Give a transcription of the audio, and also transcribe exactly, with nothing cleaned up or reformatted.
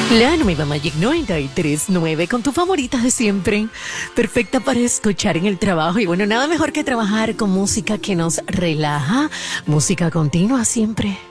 La nueva Magic noventa y tres punto nueve con tu favorita de siempre. Perfecta para escuchar en el trabajo. Y bueno, nada mejor que trabajar con música que nos relaja. Música continua siempre.